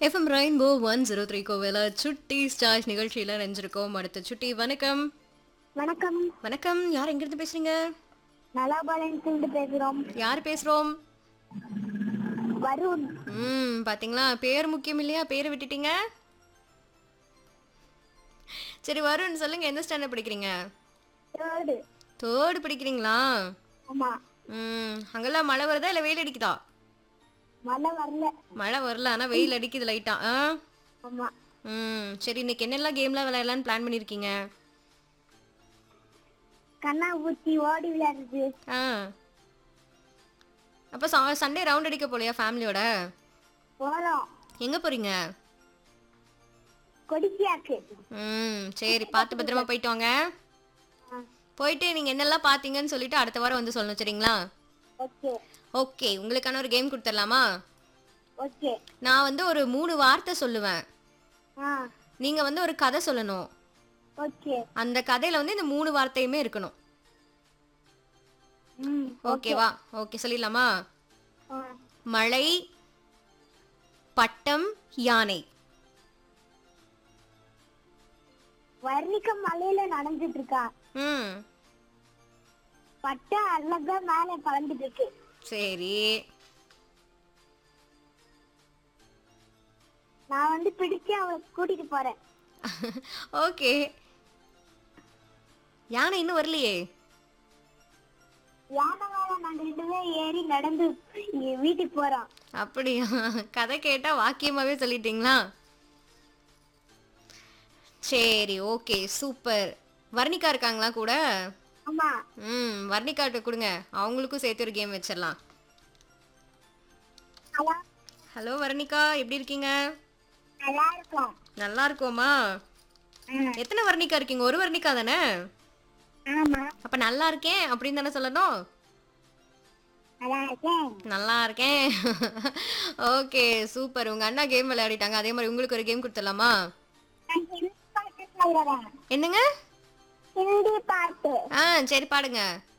FM rainbow 103 கோவில சுட்டி stars நிகழ்ச்சியில நினைஞ்சிருக்கோம். அடுத்த சுட்டி வணக்கம். வணக்கம். வணக்கம். யார் எங்கிருந்து பேசுறீங்க? நலாபாளையத்திலிருந்து பேசுறோம். யார் பேசுறோம்? வருண். பாத்தீங்களா, பேர் முக்கியம் இல்லையா? பேரை விட்டுட்டீங்க. சரி வருண், சொல்லுங்க, எந்த ஸ்டாண்டர்ட் படிக்கிறீங்க? தேர்டு. தேர்டு படிக்கிறீங்களா? ஆமா. அங்கெல்லாம் மழை வருதா இல்ல வெயில் அடிக்குதா? மழை வரல. மழை வரல, ஆனா வெயில் அடிக்குது லைட்டா. ஆமா. சரி, இன்னைக்கு என்னெல்லாம் கேம்லாம் விளையாடலாம்னு பிளான் பண்ணிருக்கீங்க? கண்ணாபூச்சி, ஓடி விளையாடுறது. ஆ அப்ப சண்டே ரவுண்ட் அடிக்க போலையா ஃபேமிலியோட? போறோம். எங்க போறீங்க? கொடிக்கியாக்கு. சரி, பார்த்து பத்திரமா போயிட்டு வாங்க. போயிட்டு நீங்க என்னெல்லாம் பாத்தீங்கன்னு சொல்லிட்டு அடுத்த வாரம் வந்து சொல்லணும், சரிங்களா? ஓகே. ஓகே, உங்களுக்கான ஒரு கேம் கொடுத்துடலாமா? ஓகே. நான் வந்து ஒரு 3 வார்த்தை சொல்லுவேன். ஆ. நீங்க வந்து ஒரு கதை சொல்லணும். ஓகே. அந்த கதையில வந்து இந்த 3 வார்த்தையுமே இருக்கணும். ஓகே. ஓகேவா? ஓகே, சொல்லிடலாமா? ஆ. மழை, பட்டம், யானை. வர்ணிக்க மலையில நனைஞ்சிட்டு இருக்கா. ம் பட்டை அழகா மேல பறந்துட்டு இருக்கு. சரி. நான் வந்து பிடிச்சு அவளை கூட்டிட்டு போறேன். ஓகே. யானை இன்னும் வரலையே. யானை மேல நாங்க 2 பேரும் ஏறி நடந்து வீட்டுக்கு போறோம். அப்படியா? கதை கேட்டா வாக்கியமாவே சொல்லிட்டீங்களா? சரி, ஓகே, சூப்பர். வர்ணிகா இருக்காங்களா கூட? ஆமா. வர்ணிகாட்ட கொடுங்க, அவங்களுக்கும் சேர்த்து ஒரு கேம் வச்சிடலாம். ஹலோ. ஹலோ வர்ணிகா, எப்படி இருக்கீங்க? நல்லா இருக்கும். நல்லா இருக்கோமா? எத்தனை வர்ணிகா இருக்கீங்க? ஒரு வர்ணிகா தானே? ஆமா. அப்ப நல்லா இருக்கேன் அப்படின்னு தானே சொல்லணும்? நல்லா இருக்கேன். நல்லா இருக்கேன். Okay, super. உங்க அண்ணா கேம் விளையாடிட்டாங்க, அதே மாதிரி உங்களுக்கு ஒரு கேம் கொடுத்துடலாமா? நான் ஹிந்தி பாட்டு சொல்றேன். என்னங்க? ஹிந்தி பாட்டு. சரி, பாடுங்க.